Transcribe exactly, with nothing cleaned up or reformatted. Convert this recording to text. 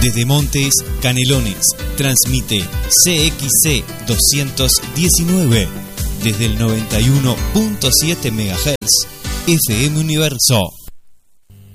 Desde Montes, Canelones, transmite C X C doscientos diecinueve desde el noventa y uno punto siete megahertz F M Universo.